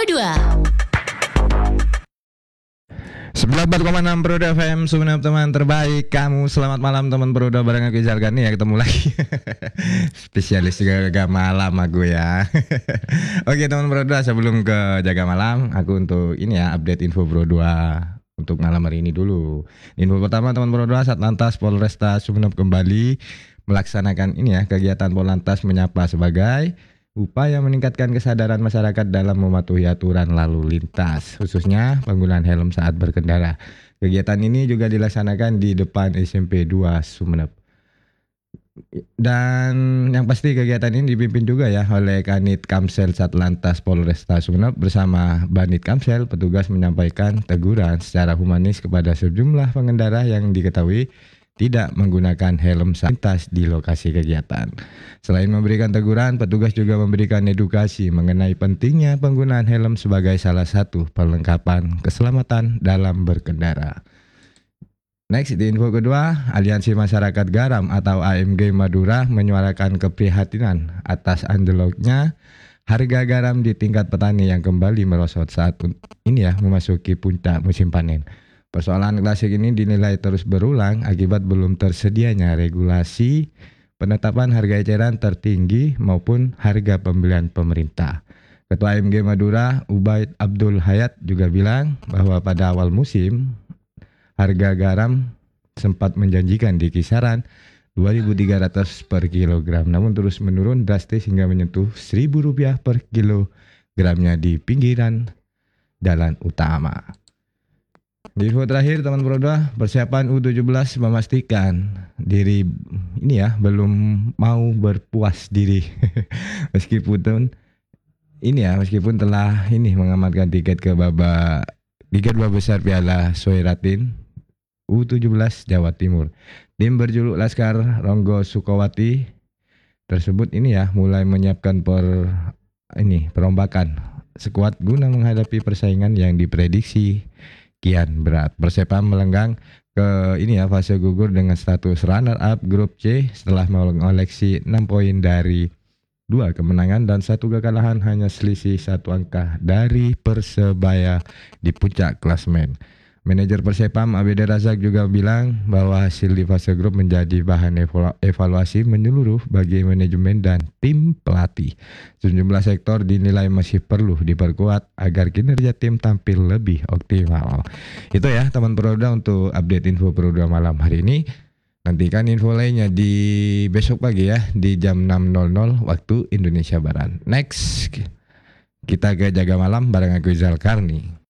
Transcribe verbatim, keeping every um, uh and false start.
dua. sembilan puluh empat koma enam Pro F M, Sumeneb teman terbaik kamu. Selamat malam teman Pro, bareng aku Izal Gani ya, ketemu lagi. Spesialis jaga malam aku ya. Oke teman Pro, sebelum ke jaga malam, aku untuk ini ya update info Pro dua untuk malam hari ini dulu. Info pertama teman Pro, Satlantas Polresta Sumeneb kembali melaksanakan ini ya kegiatan Polantas Menyapa sebagai upaya meningkatkan kesadaran masyarakat dalam mematuhi aturan lalu lintas, khususnya penggunaan helm saat berkendara. Kegiatan ini juga dilaksanakan di depan S M P dua Sumeneb. Dan yang pasti kegiatan ini dipimpin juga ya oleh Kanit Kamsel Satlantas Polresta Sumeneb bersama Banit Kamsel. Petugas menyampaikan teguran secara humanis kepada sejumlah pengendara yang diketahui tidak menggunakan helm saat lintas di lokasi kegiatan. Selain memberikan teguran, petugas juga memberikan edukasi mengenai pentingnya penggunaan helm sebagai salah satu perlengkapan keselamatan dalam berkendara. Next, di info kedua, Aliansi Masyarakat Garam atau A M G Madura menyuarakan keprihatinan atas anjloknya harga garam di tingkat petani yang kembali merosot saat ini ya memasuki puncak musim panen. Persoalan klasik ini dinilai terus berulang akibat belum tersedianya regulasi penetapan harga eceran tertinggi maupun harga pembelian pemerintah. Ketua A M G Madura, Ubaid Abdul Hayat juga bilang bahwa pada awal musim harga garam sempat menjanjikan di kisaran dua ribu tiga ratus per kilogram, namun terus menurun drastis hingga menyentuh seribu rupiah per kilogramnya di pinggiran jalan utama. Di info terakhir teman Proda, persiapan U tujuh belas memastikan diri ini ya belum mau berpuas diri meskipun ini ya meskipun telah ini mengamankan tiket ke babak tiga dua besar Piala Soeratin U tujuh belas Jawa Timur. Tim berjuluk Laskar Ronggo Sukowati tersebut ini ya mulai menyiapkan per ini perombakan skuad guna menghadapi persaingan yang diprediksi kian berat. Persepam melenggang ke ini ya fase gugur dengan status runner up grup C setelah mengoleksi enam poin dari dua kemenangan dan satu kekalahan, hanya selisih satu angka dari Persebaya di puncak klasemen. Manajer Persepam Abede Razak juga bilang bahwa hasil di fase grup menjadi bahan evaluasi menyeluruh bagi manajemen dan tim pelatih. Sejumlah sektor dinilai masih perlu diperkuat agar kinerja tim tampil lebih optimal. Itu ya teman Proda untuk update info Proda malam hari ini. Nantikan info lainnya di besok pagi ya di jam enam nol nol waktu Indonesia Barat. Next kita ke jaga malam bareng aku Izal Karni.